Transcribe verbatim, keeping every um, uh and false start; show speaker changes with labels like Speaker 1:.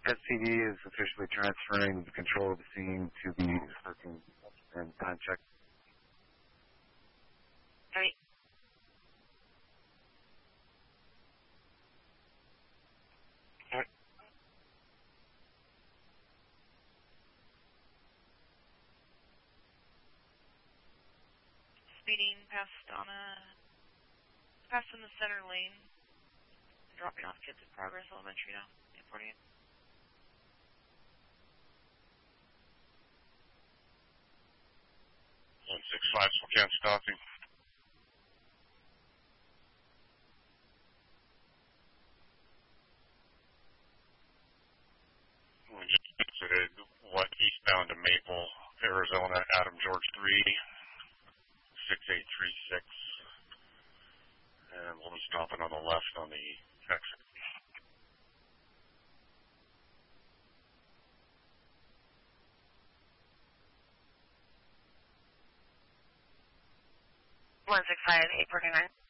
Speaker 1: S C D is officially transferring the control of the scene to the searching and time check.
Speaker 2: Right.
Speaker 1: Right.
Speaker 2: Speeding past Donna, past in the center lane, dropping off kids in Progress Elementary now, eight forty-eight.
Speaker 3: one six five, Spokane stopping. We just visited what eastbound to Maple, Arizona, Adam George three, six eight three six. And we'll be stopping on the left on the exit.
Speaker 2: one six five, eight forty-nine.